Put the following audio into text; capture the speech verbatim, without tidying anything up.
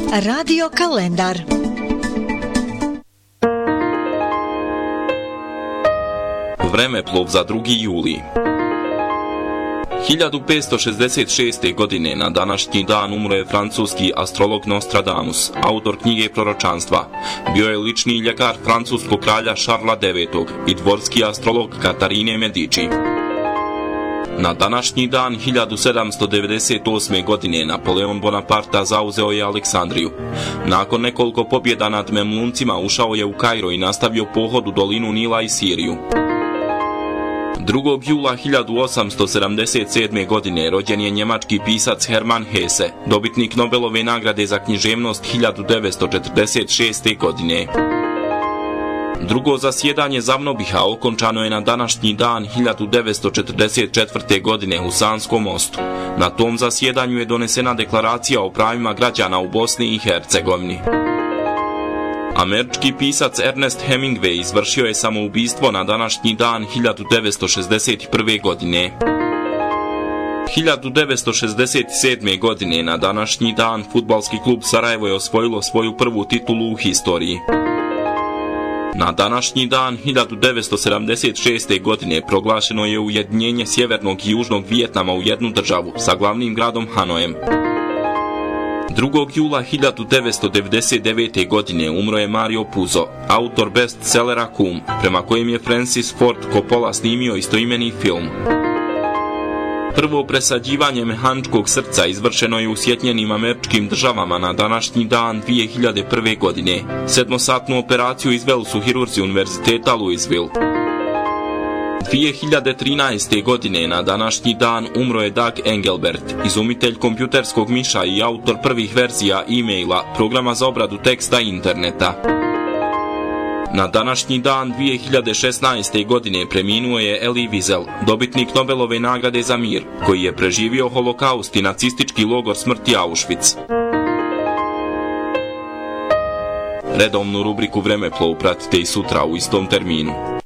Radio kalendar. Vremeplov za drugi juli. hiljadu petsto šezdeset šeste. godine na današnji dan umro je francuski astrolog Nostradamus, autor knjige proročanstva. Bio je lični ljekar francuskog kralja Šarla devetog. i dvorski astrolog Katarine Medici. Na današnji dan hiljadu sedamsto devedeset osme. godine Napoleon Bonaparte zauzeo je Aleksandriju. Nakon nekoliko pobjeda nad Memluncima ušao je u Kairo i nastavio pohod u dolinu Nila i Siriju. drugog jula hiljadu osamsto sedamdeset sedme. godine rođen je njemački pisac Hermann Hesse, dobitnik Nobelove nagrade za književnost hiljadu devetsto četrdeset šeste. godine. Drugo zasjedanje Zavnobiha okončano je na današnji dan hiljadu devetsto četrdeset četvrte. godine u Sanskom mostu. Na tom zasjedanju je donesena deklaracija o pravima građana u Bosni i Hercegovini. Američki pisac Ernest Hemingway izvršio je samoubistvo na današnji dan hiljadu devetsto šezdeset prve. godine. hiljadu devetsto šezdeset sedme. godine na današnji dan fudbalski klub Sarajevo je osvojilo svoju prvu titulu u historiji. Na današnji dan hiljadu devetsto sedamdeset šeste. godine proglašeno je ujedinjenje sjevernog i južnog Vijetnama u jednu državu sa glavnim gradom Hanojem. drugog jula hiljadu devetsto devedeset devete. godine umro je Mario Puzo, autor bestsellera Kum, prema kojem je Francis Ford Coppola snimio istoimeni film. Prvo presađivanje mehaničkog srca izvršeno je u Sjedinjenim Američkim Državama na današnji dan dvije hiljade prve. godine. Sedmosatnu operaciju izveli su hirurzi Univerziteta Louisville. dvije hiljade trinaeste. godine na današnji dan umro je Doug Engelbert, izumitelj kompjuterskog miša i autor prvih verzija e-maila, programa za obradu teksta i interneta. Na današnji dan dvije hiljade šesnaeste. godine preminuo je Elie Wiesel, dobitnik Nobelove nagrade za mir, koji je preživio holokaust i nacistički logor smrti Auschwitz. Redovnu rubriku Vremeplov pratite i sutra u istom terminu.